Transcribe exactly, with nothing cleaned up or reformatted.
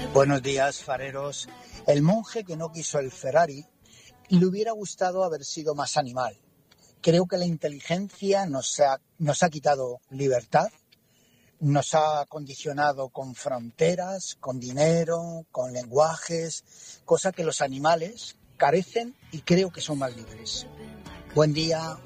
Buenos días, fareros. El monje que no quiso el Ferrari le hubiera gustado haber sido más animal. Creo que la inteligencia nos ha, nos ha quitado libertad, nos ha condicionado con fronteras, con dinero, con lenguajes, cosa que los animales carecen y creo que son más libres. Buen día.